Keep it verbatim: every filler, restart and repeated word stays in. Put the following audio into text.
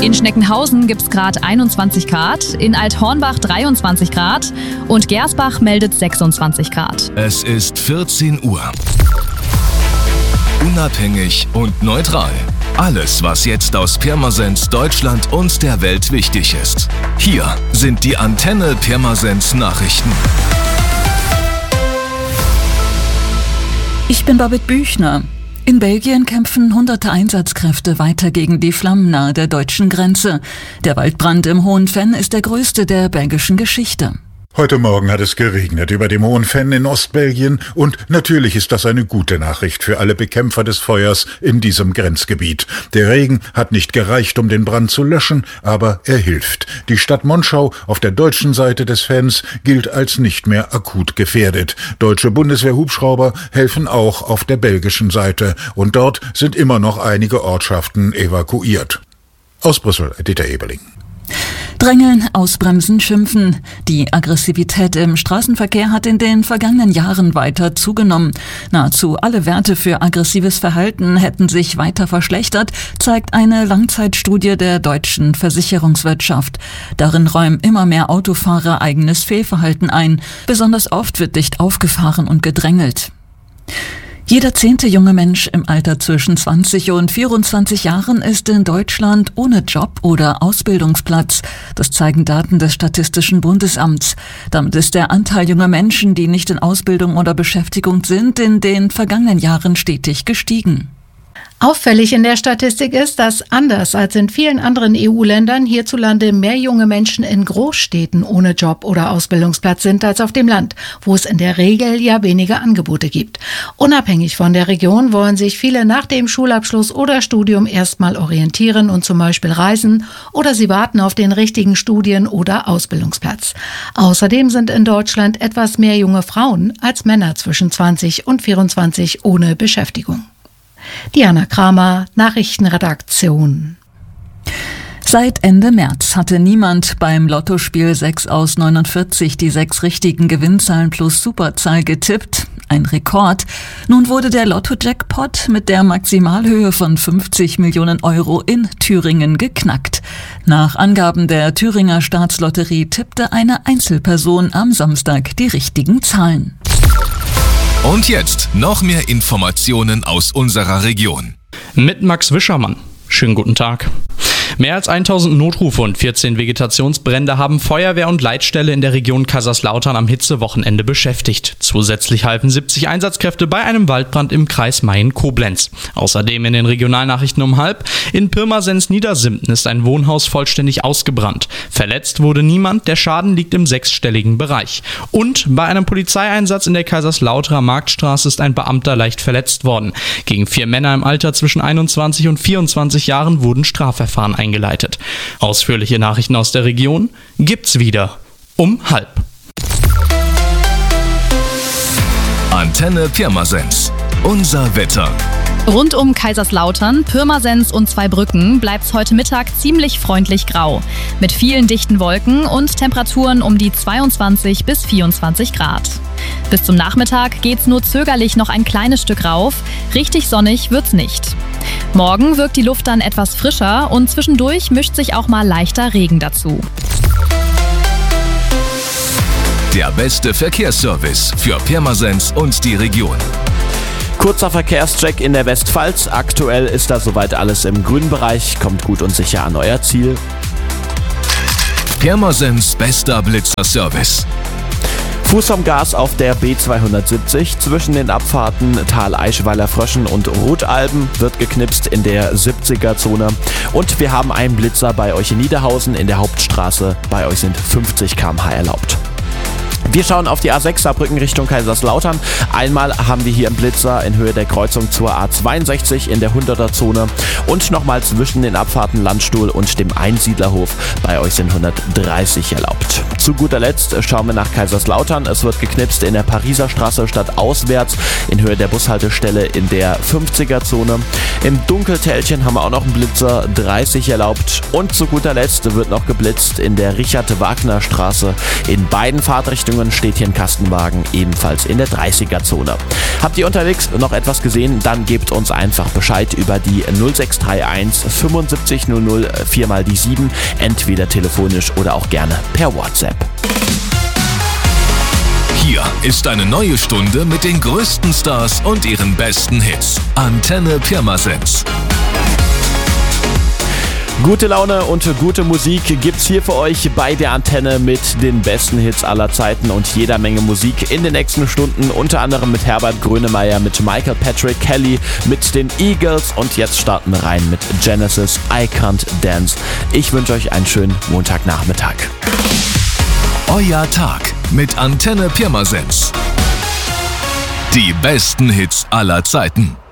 In Schneckenhausen gibt es gerade einundzwanzig Grad, in Althornbach dreiundzwanzig Grad und Gersbach meldet sechsundzwanzig Grad. Es ist vierzehn Uhr. Unabhängig und neutral. Alles, was jetzt aus Pirmasens, Deutschland und der Welt wichtig ist. Hier sind die Antenne Pirmasens Nachrichten. Ich bin Babette Büchner. In Belgien kämpfen hunderte Einsatzkräfte weiter gegen die Flammen nahe der deutschen Grenze. Der Waldbrand im Hohen Venn ist der größte der belgischen Geschichte. Heute Morgen hat es geregnet über dem Hohen Venn in Ostbelgien und natürlich ist das eine gute Nachricht für alle Bekämpfer des Feuers in diesem Grenzgebiet. Der Regen hat nicht gereicht, um den Brand zu löschen, aber er hilft. Die Stadt Monschau auf der deutschen Seite des Venns gilt als nicht mehr akut gefährdet. Deutsche Bundeswehr-Hubschrauber helfen auch auf der belgischen Seite und dort sind immer noch einige Ortschaften evakuiert. Aus Brüssel, Dieter Eberling. Drängeln, ausbremsen, schimpfen. Die Aggressivität im Straßenverkehr hat in den vergangenen Jahren weiter zugenommen. Nahezu alle Werte für aggressives Verhalten hätten sich weiter verschlechtert, zeigt eine Langzeitstudie der deutschen Versicherungswirtschaft. Darin räumen immer mehr Autofahrer eigenes Fehlverhalten ein. Besonders oft wird dicht aufgefahren und gedrängelt. Jeder zehnte junge Mensch im Alter zwischen zwanzig und vierundzwanzig Jahren ist in Deutschland ohne Job oder Ausbildungsplatz. Das zeigen Daten des Statistischen Bundesamts. Damit ist der Anteil junger Menschen, die nicht in Ausbildung oder Beschäftigung sind, in den vergangenen Jahren stetig gestiegen. Auffällig in der Statistik ist, dass anders als in vielen anderen E U-Ländern hierzulande mehr junge Menschen in Großstädten ohne Job oder Ausbildungsplatz sind als auf dem Land, wo es in der Regel ja weniger Angebote gibt. Unabhängig von der Region wollen sich viele nach dem Schulabschluss oder Studium erstmal orientieren und zum Beispiel reisen oder sie warten auf den richtigen Studien- oder Ausbildungsplatz. Außerdem sind in Deutschland etwas mehr junge Frauen als Männer zwischen zwanzig und vierundzwanzig ohne Beschäftigung. Diana Kramer, Nachrichtenredaktion. Seit Ende März hatte niemand beim Lottospiel sechs aus neunundvierzig die sechs richtigen Gewinnzahlen plus Superzahl getippt. Ein Rekord. Nun wurde der Lotto-Jackpot mit der Maximalhöhe von fünfzig Millionen Euro in Thüringen geknackt. Nach Angaben der Thüringer Staatslotterie tippte eine Einzelperson am Samstag die richtigen Zahlen. Und jetzt noch mehr Informationen aus unserer Region. Mit Max Wischermann. Schönen guten Tag. Mehr als tausend Notrufe und vierzehn Vegetationsbrände haben Feuerwehr und Leitstelle in der Region Kaiserslautern am Hitzewochenende beschäftigt. Zusätzlich halfen siebzig Einsatzkräfte bei einem Waldbrand im Kreis Mayen-Koblenz. Außerdem in den Regionalnachrichten um halb: In Pirmasens-Niedersimten ist ein Wohnhaus vollständig ausgebrannt. Verletzt wurde niemand, der Schaden liegt im sechsstelligen Bereich. Und bei einem Polizeieinsatz in der Kaiserslauterer Marktstraße ist ein Beamter leicht verletzt worden. Gegen vier Männer im Alter zwischen einundzwanzig und vierundzwanzig Jahren wurden Strafverfahren eingeleitet. Ausführliche Nachrichten aus der Region gibt's wieder um halb. Antenne Pirmasens. Unser Wetter. Rund um Kaiserslautern, Pirmasens und Zweibrücken bleibt's heute Mittag ziemlich freundlich grau. Mit vielen dichten Wolken und Temperaturen um die zweiundzwanzig bis vierundzwanzig Grad. Bis zum Nachmittag geht's nur zögerlich noch ein kleines Stück rauf. Richtig sonnig wird's nicht. Morgen wirkt die Luft dann etwas frischer und zwischendurch mischt sich auch mal leichter Regen dazu. Der beste Verkehrsservice für Pirmasens und die Region. Kurzer Verkehrscheck in der Westpfalz. Aktuell ist da soweit alles im grünen Bereich. Kommt gut und sicher an euer Ziel. Pirmasens bester Blitzerservice. Fuß vom Gas auf der B zweihundertsiebzig. Zwischen den Abfahrten Tal Eichweiler Fröschen und Rotalben wird geknipst in der siebziger-Zone. Und wir haben einen Blitzer bei euch in Niederhausen in der Hauptstraße. Bei euch sind fünfzig Kilometer pro Stunde erlaubt. Wir schauen auf die A sechs Saarbrücken Richtung Kaiserslautern. Einmal haben wir hier einen Blitzer in Höhe der Kreuzung zur A zweiundsechzig in der hunderter-Zone und nochmal zwischen den Abfahrten Landstuhl und dem Einsiedlerhof. Bei euch sind hundertdreißig erlaubt. Zu guter Letzt schauen wir nach Kaiserslautern. Es wird geknipst in der Pariser Straße statt auswärts in Höhe der Bushaltestelle in der fünfziger-Zone. Im Dunkeltälchen haben wir auch noch einen Blitzer, dreißig erlaubt. Und zu guter Letzt wird noch geblitzt in der Richard-Wagner-Straße. In beiden Fahrtrichtungen steht hier ein Kastenwagen, ebenfalls in der dreißiger-Zone. Habt ihr unterwegs noch etwas gesehen? Dann gebt uns einfach Bescheid über die null sechs drei eins fünfundsiebzig null null vier mal die sieben, entweder telefonisch oder auch gerne per WhatsApp. Hier ist eine neue Stunde mit den größten Stars und ihren besten Hits. Antenne Pirmasens. Gute Laune und gute Musik gibt's hier für euch bei der Antenne mit den besten Hits aller Zeiten und jeder Menge Musik in den nächsten Stunden, unter anderem mit Herbert Grönemeyer, mit Michael Patrick Kelly, mit den Eagles und jetzt starten wir rein mit Genesis, I Can't Dance. Ich wünsche euch einen schönen Montagnachmittag. Euer Tag mit Antenne Pirmasens. Die besten Hits aller Zeiten.